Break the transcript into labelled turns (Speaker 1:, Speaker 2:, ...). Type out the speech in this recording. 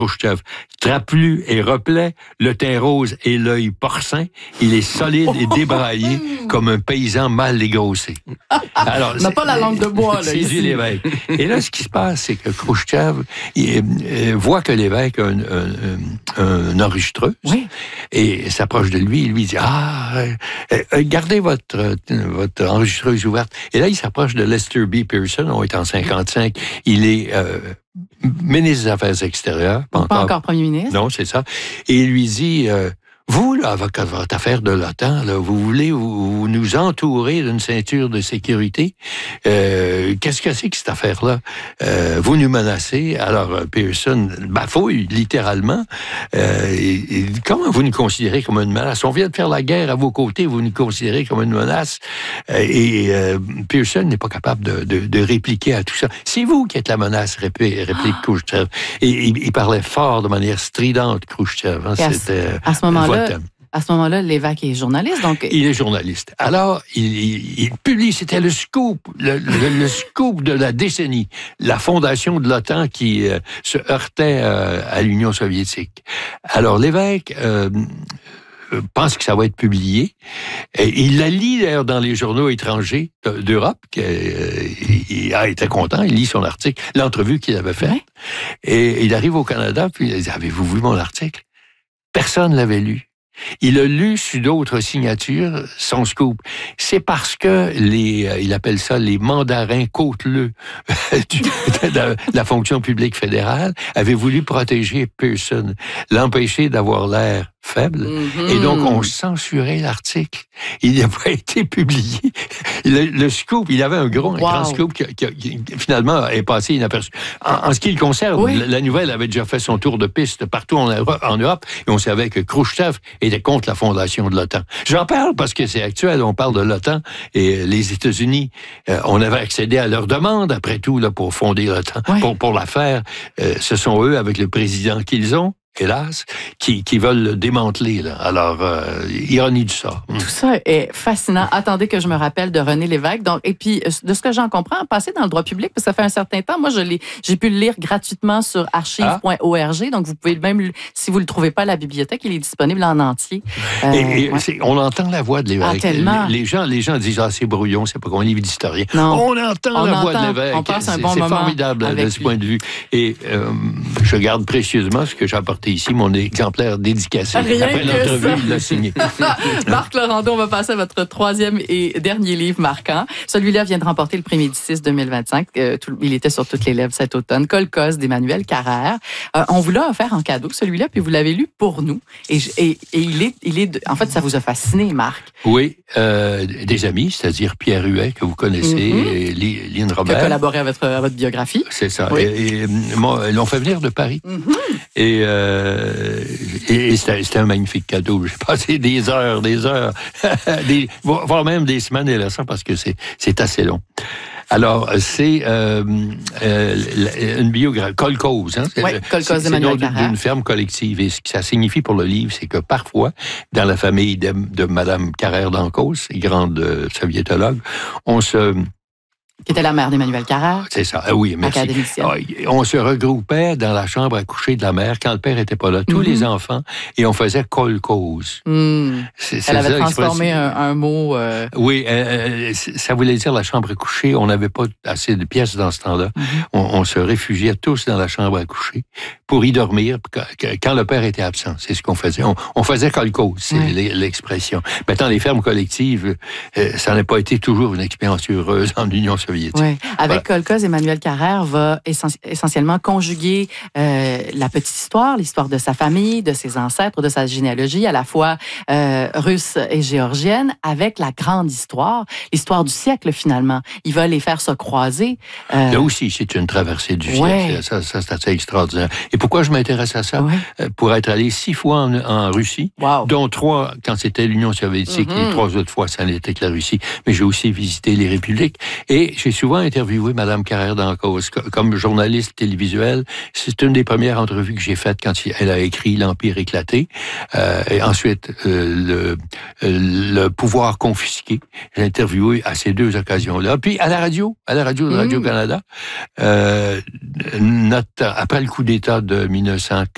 Speaker 1: Khrouchtchev. Trapu et replet, le teint rose et l'œil porcin, il est solide et débraillé comme un paysan mal dégrossé.
Speaker 2: Alors, on n'a pas la langue de bois, là,
Speaker 1: c'est
Speaker 2: ici.
Speaker 1: du l'évêque. Et là, ce qui se passe, c'est que Khrouchtchev voit que l'évêque a un enregistreuse et s'approche de lui. Il lui dit, gardez votre enregistreuse ouverte. Et là, il s'approche de Lester B. Pearson. On est en 55. Il est ministre des Affaires extérieures.
Speaker 2: Pas encore premier ministre.
Speaker 1: Non, c'est ça. Et il lui dit, vous, là, avec votre affaire de l'OTAN, là, vous voulez vous nous entourer d'une ceinture de sécurité. Qu'est-ce que c'est que cette affaire-là? Vous nous menacez. Alors, Pearson bafouille, littéralement. Comment vous nous considérez comme une menace? On vient de faire la guerre à vos côtés, vous nous considérez comme une menace. Pearson n'est pas capable de répliquer à tout ça. C'est vous qui êtes la menace, réplique Khrouchtchev. Et il parlait fort, de manière stridente, Khrouchtchev. Hein, c'était
Speaker 2: à ce moment-là, l'évêque est journaliste, donc...
Speaker 1: Il est journaliste. Alors, il publie, c'était le scoop, le scoop de la décennie, la fondation de l'OTAN qui se heurtait à l'Union soviétique. Alors, l'évêque pense que ça va être publié. Et il la lit d'ailleurs dans les journaux étrangers d'Europe. Il a été content, il lit son article, l'entrevue qu'il avait faite. Ouais. Et il arrive au Canada, puis il dit, avez-vous vu mon article? Personne ne l'avait lu. Il a lu sous d'autres signatures son scoop. C'est parce que il appelle ça les mandarins côteleux de la fonction publique fédérale, avaient voulu protéger Pearson, l'empêcher d'avoir l'air faible. Et donc, on censurait l'article. Il n'a pas été publié. Le scoop, il avait un grand scoop qui finalement est passé inaperçu. En ce qui le concerne, la nouvelle avait déjà fait son tour de piste partout en Europe, et on savait que Khrouchtchev était contre la fondation de l'OTAN. J'en parle parce que c'est actuel, on parle de l'OTAN, et les États-Unis, on avait accédé à leur demande, après tout, là, pour fonder l'OTAN, pour la faire. Ce sont eux, avec le président qu'ils ont, hélas, qui veulent le démanteler. Là. Alors, ironie du sort.
Speaker 2: Tout ça est fascinant. Attendez que je me rappelle de René Lévesque. Donc, et puis, de ce que j'en comprends, passer dans le droit public, parce que ça fait un certain temps, moi, j'ai pu le lire gratuitement sur archive.org. Donc, vous pouvez même, si vous ne le trouvez pas à la bibliothèque, il est disponible en entier.
Speaker 1: On entend la voix de Lévesque. Les gens disent, c'est brouillon, c'est pas qu'on est livre d'historien. On entend la voix de Lévesque.
Speaker 2: On passe un bon moment.
Speaker 1: C'est formidable de ce point de vue. Et je garde précieusement ce que j'apporte ici, mon exemplaire dédicacé. Après l'entrevue, il l'a signé.
Speaker 2: Marc Laurando, on va passer à votre troisième et dernier livre marquant. Celui-là vient de remporter le prix Médicis 2025. Il était sur toutes les lèvres cet automne. Kolkhoz d'Emmanuel Carrère. On vous l'a offert en cadeau, celui-là, puis vous l'avez lu pour nous. Et en fait, ça vous a fasciné, Marc.
Speaker 1: Oui, des amis, c'est-à-dire Pierre Huet, que vous connaissez, et Lynn Robert.
Speaker 2: Qui a collaboré à votre biographie.
Speaker 1: C'est ça. Oui. Et ils l'ont fait venir de Paris. Et c'était un magnifique cadeau. J'ai passé des heures, voire même des semaines et là, parce que c'est assez long. Alors, c'est une biographie, Kolkhoz. Hein?
Speaker 2: Kolkhoz d'Emmanuel Carrère.
Speaker 1: D'une ferme collective. Et ce que ça signifie pour le livre, c'est que parfois, dans la famille de Mme Carrère d'Ancos, grande soviétologue,
Speaker 2: qui était la mère d'Emmanuel Carrère.
Speaker 1: C'est ça, oui, merci. On se regroupait dans la chambre à coucher de la mère quand le père n'était pas là, tous les enfants, et on faisait kolkhoz.
Speaker 2: Elle avait transformé un mot...
Speaker 1: Oui, ça voulait dire la chambre à coucher. On n'avait pas assez de pièces dans ce temps-là. On se réfugiait tous dans la chambre à coucher pour y dormir quand le père était absent. C'est ce qu'on faisait. On faisait kolkhoz, c'est l'expression. Maintenant, les fermes collectives, ça n'a pas été toujours une expérience heureuse en Union soviétique.
Speaker 2: Oui. Avec Kolkhoz, Emmanuel Carrère va essentiellement conjuguer la petite histoire, l'histoire de sa famille, de ses ancêtres, de sa généalogie, à la fois russe et géorgienne, avec la grande histoire, l'histoire du siècle finalement. Il va les faire se croiser.
Speaker 1: Là aussi, c'est une traversée du siècle. Ça, c'est assez extraordinaire. Et pourquoi je m'intéresse à ça? Pour être allé 6 fois en Russie, dont 3 quand c'était l'Union soviétique, et 3 autres fois, ça n'était que la Russie. Mais j'ai aussi visité les républiques. Et j'ai souvent interviewé Mme Carrère d'Ancos comme journaliste télévisuelle. C'est une des premières entrevues que j'ai faites quand elle a écrit «L'Empire éclaté». Et ensuite, le pouvoir confisqué. J'ai interviewé à ces 2 occasions-là. Puis à la radio de Radio-Canada, après le coup d'État de